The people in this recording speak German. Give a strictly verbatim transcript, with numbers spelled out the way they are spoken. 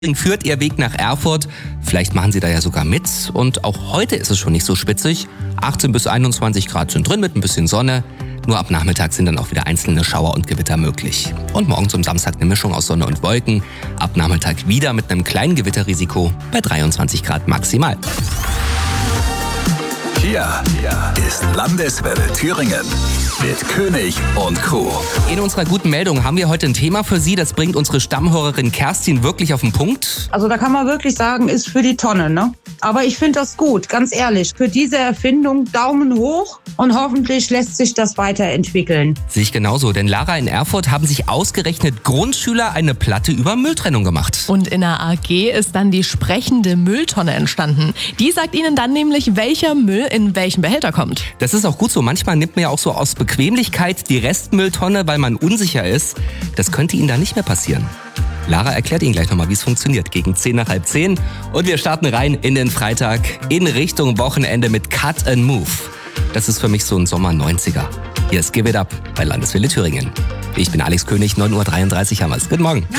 Führt Ihr Weg nach Erfurt. Vielleicht machen Sie da ja sogar mit. Und auch heute ist es schon nicht so spitzig. achtzehn bis einundzwanzig Grad sind drin mit ein bisschen Sonne. Nur ab Nachmittag sind dann auch wieder einzelne Schauer und Gewitter möglich. Und morgen zum Samstag eine Mischung aus Sonne und Wolken. Ab Nachmittag wieder mit einem kleinen Gewitterrisiko bei dreiundzwanzig Grad maximal. Hier ist Landeswelle Thüringen mit König und Kuh. In unserer guten Meldung haben wir heute ein Thema für Sie. Das bringt unsere Stammhörerin Kerstin wirklich auf den Punkt. Also da kann man wirklich sagen, ist für die Tonne, ne? Aber ich finde das gut, ganz ehrlich. Für diese Erfindung Daumen hoch und hoffentlich lässt sich das weiterentwickeln. Sehe ich genauso, denn Lara, in Erfurt haben sich ausgerechnet Grundschüler eine Platte über Mülltrennung gemacht. Und in der A G ist dann die sprechende Mülltonne entstanden. Die sagt Ihnen dann nämlich, welcher Müll in welchen Behälter kommt. Das ist auch gut so. Manchmal nimmt man ja auch so aus Bequemlichkeit die Restmülltonne, weil man unsicher ist. Das könnte Ihnen da nicht mehr passieren. Lara erklärt Ihnen gleich nochmal, wie es funktioniert. Gegen zehn nach halb zehn. Und wir starten rein in den Freitag in Richtung Wochenende mit Cut and Move. Das ist für mich so ein Sommer neunziger. Hier ist Give It Up bei Landeswelle Thüringen. Ich bin Alex König, neun Uhr dreiunddreißig haben wir es. Guten Morgen.